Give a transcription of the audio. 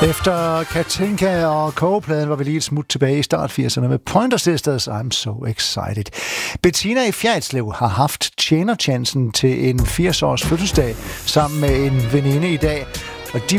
Efter Katinka og kogepladen var vi lige et smut tilbage i start 80'erne med Pointer Sisters, I'm So Excited. Bettina i Fjerritslev har haft tjenerchancen til en 80-års fødselsdag sammen med en veninde i dag. Og de